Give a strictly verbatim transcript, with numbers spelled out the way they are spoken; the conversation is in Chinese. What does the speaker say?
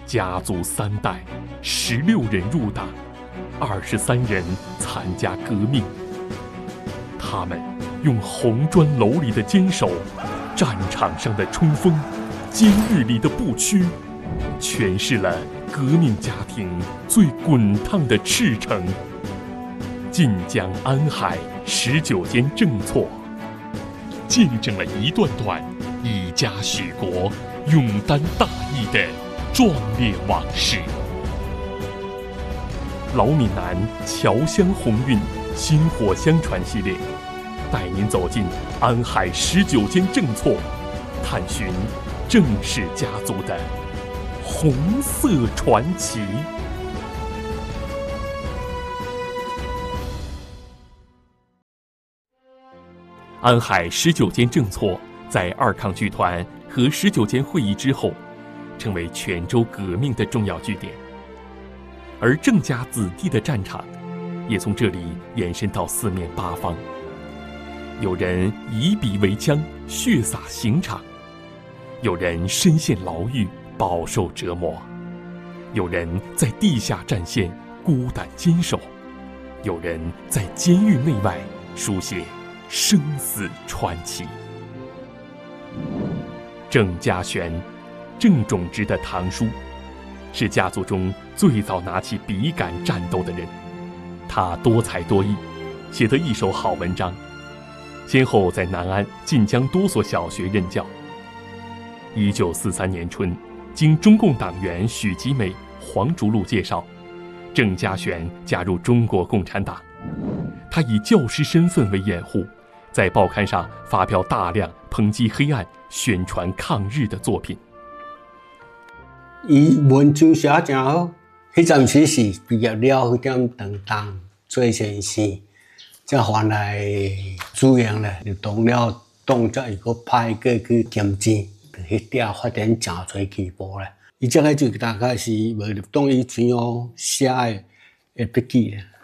家族三代，十六人入党，二十三人参加革命。他们用红砖楼里的坚守，战场上的冲锋，监狱里的不屈，诠释了革命家庭最滚烫的赤诚。晋江安海十九间正错，见证了一段段以家许国、勇担大义的壮烈往事。老闽南侨乡鸿运薪火相传系列，带您走进安海十九间正错，探寻郑氏家族的红色传奇。安海十九间正错在二抗剧团和十九间会议之后，成为泉州革命的重要据点。而郑家子弟的战场，也从这里延伸到四面八方。有人以笔为枪，血洒刑场；有人身陷牢狱，饱受折磨；有人在地下战线孤胆坚守；有人在监狱内外书写生死传奇。郑家玄，郑种植的堂叔，是家族中最早拿起笔杆战斗的人。他多才多艺，写得一手好文章，先后在南安、晋江多所小学任教。一九四三年春，经中共党员许吉美、黄竹禄介绍，郑家玄加入中国共产党。他以教师身份为掩护，在报刊上发表大量抨击黑暗、宣传抗日的作品。 伊文章写真好，迄阵时是毕业了，去点当当做先生，才换来主任咧，就当了党，才伊个派过去兼职，迄点发展真侪起步咧。伊这个就大概是无党以前哦写的的笔记咧。